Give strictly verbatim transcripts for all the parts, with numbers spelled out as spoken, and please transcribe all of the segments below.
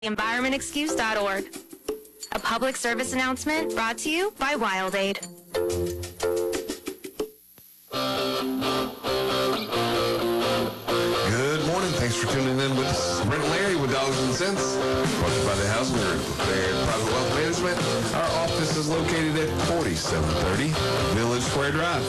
environment excuse dot org. A public service announcement brought to you by WildAid. Good morning. Thanks for tuning in with us. Brent and Larry with Dollars and Cents. Brought to you by the Housing Group. They're Private Wealth Management. Our office is located at forty-seven thirty Village Square Drive.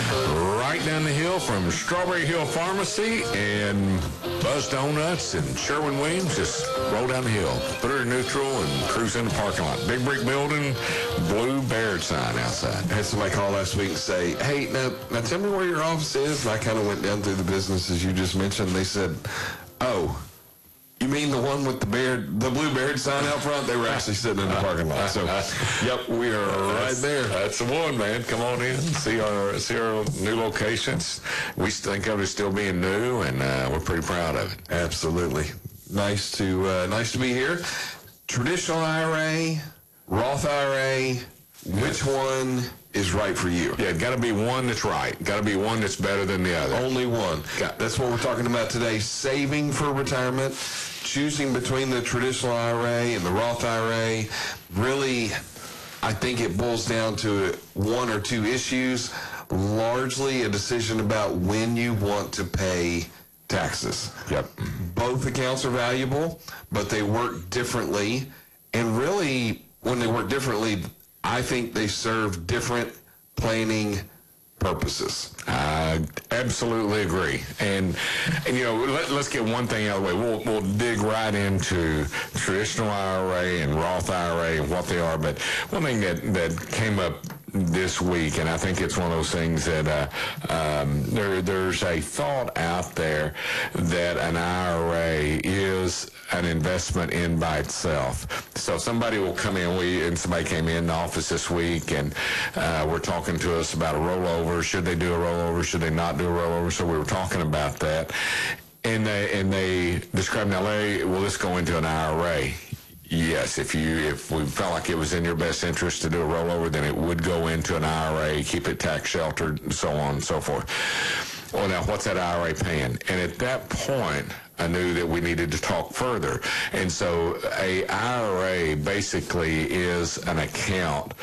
Right down the hill from Strawberry Hill Pharmacy and Buzz Donuts and Sherwin-Williams. Just roll down the hill, put her in neutral, and cruise in the parking lot. Big brick building, blue Baird sign outside. I had somebody call last week and say, hey, now, now tell me where your office is. And I kind of went down through the businesses you just mentioned. They said, oh, you mean the one with the Baird, the blue Baird sign out front? They were actually sitting in the parking lot. So, yep, we are right there. That's the one, man. Come on in, see our see our new locations. We think of it as still being new, and uh, we're pretty proud of it. Absolutely. Nice to uh, nice to be here. Traditional I R A, Roth I R A. Which one is right for you? Yeah, got to be one that's right. Got to be one that's better than the other. Only one. Got, that's what we're talking about today. Saving for retirement, choosing between the traditional I R A and the Roth I R A. Really, I think it boils down to one or two issues. Largely a decision about when you want to pay taxes. Yep. Both accounts are valuable, but they work differently. And really, when they work differently, I think they serve different planning purposes. I absolutely agree. And, and you know, let, let's get one thing out of the way. We'll, we'll dig right into traditional I R A and Roth I R A and what they are. But one thing that, that came up this week, and I think it's one of those things that uh, um, there, there's a thought out there that an I R A is an investment in by itself. So somebody will come in, we and somebody came in the office this week, and uh, we're talking to us about a rollover. Should they do a rollover? Should they not do a rollover? So we were talking about that, and they and they described, now Larry, will this go into an I R A? Yes, if you if we felt like it was in your best interest to do a rollover, then it would go into an I R A, keep it tax sheltered, and so on and so forth. Well, now, what's that I R A paying? And at that point, I knew that we needed to talk further. And so a I R A basically is an account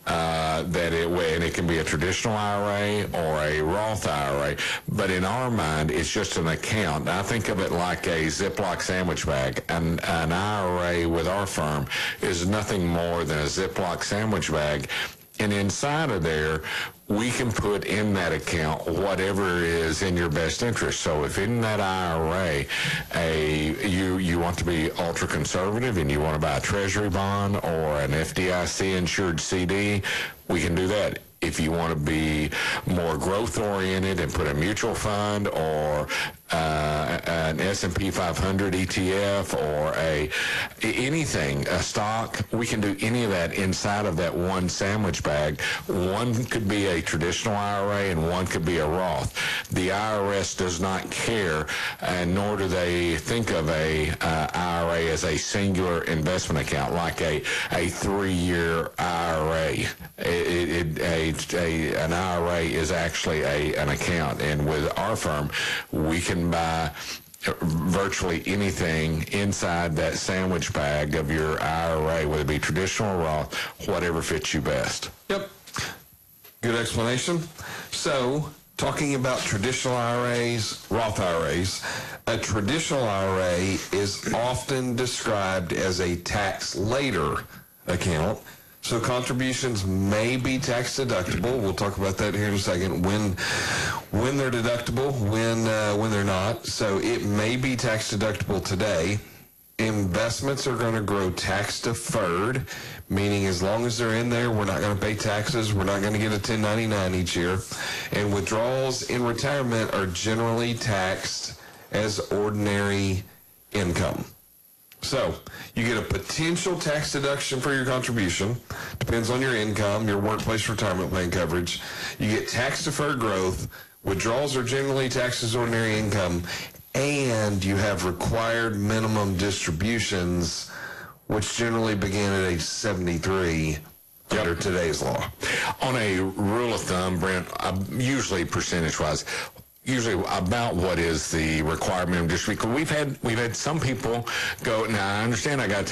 uh, that it, and it can be a traditional I R A or a Roth I R A. But in our mind, it's just an account. I think of it like a Ziploc sandwich bag. An, an I R A with our firm is nothing more than a Ziploc sandwich bag. And inside of there, we can put in that account whatever is in your best interest. So if in that I R A, a you you want to be ultra conservative and you want to buy a treasury bond or an F D I C insured C D, we can do that. If you want to be more growth oriented and put a mutual fund or uh, an S and P five hundred E T F or a anything, a stock, we can do any of that inside of that one sandwich bag. One could be a traditional I R A and one could be a Roth. The I R S does not care, and nor do they think of a uh, I R A as a singular investment account like a a three-year I R A. It, it, a, a an I R A is actually a an account, and with our firm, we can buy virtually anything inside that sandwich bag of your I R A, whether it be traditional or Roth, whatever fits you best. Yep. Good explanation. So, talking about traditional I R As, Roth I R As, a traditional I R A is often described as a tax later account. So contributions may be tax deductible. We'll talk about that here in a second. When, when they're deductible, when uh, when they're not. So it may be tax deductible today. Investments are going to grow tax deferred, meaning as long as they're in there, we're not going to pay taxes. We're not going to get a ten ninety-nine each year. And withdrawals in retirement are generally taxed as ordinary income. So you get a potential tax deduction for your contribution. Depends on your income, your workplace retirement plan coverage. You get tax-deferred growth. Withdrawals are generally taxed as ordinary income. And you have required minimum distributions, which generally begin at age seventy-three under today's law. On a rule of thumb, Brent, uh, usually percentage-wise, usually about what is the requirement of distribution. We've had we've had some people go. Now I understand I got to